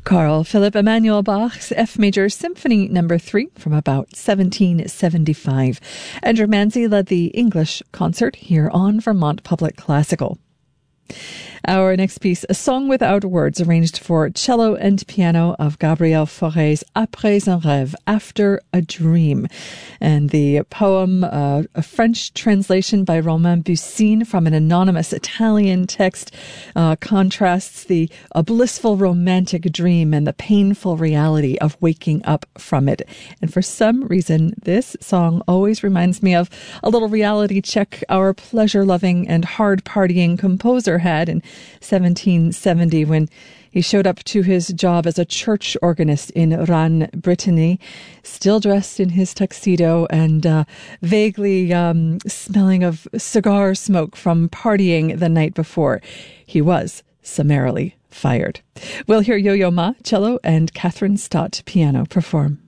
Carl Philipp Emanuel Bach's F Major Symphony No. 3 from about 1775. Andrew Manzi led the English concert here on Vermont Public Classical. Our next piece, A Song Without Words, arranged for cello and piano of Gabriel Fauré's Après un rêve, After a Dream. And the poem, a French translation by Romain Bussine from an anonymous Italian text, contrasts a blissful romantic dream and the painful reality of waking up from it. And for some reason, this song always reminds me of a little reality check our pleasure-loving and hard-partying composer had in 1770 when he showed up to his job as a church organist in Rennes, Brittany, still dressed in his tuxedo and vaguely smelling of cigar smoke from partying the night before. He was summarily fired. We'll hear Yo-Yo Ma, cello, and Catherine Stott, piano, perform.